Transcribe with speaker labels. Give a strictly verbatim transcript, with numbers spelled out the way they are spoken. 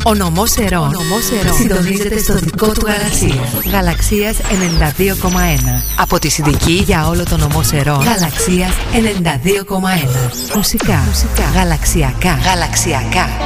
Speaker 1: Ο νομός Ερών συντονίζεται στο δικό του γαλαξία. Γαλαξίας ενενήντα δύο κόμμα ένα. Από τη Συνδική για όλο το νομό Ερών. Γαλαξίας ενενήντα δύο κόμμα ένα. Μουσικά, μουσικά, γαλαξιακά, γαλαξιακά.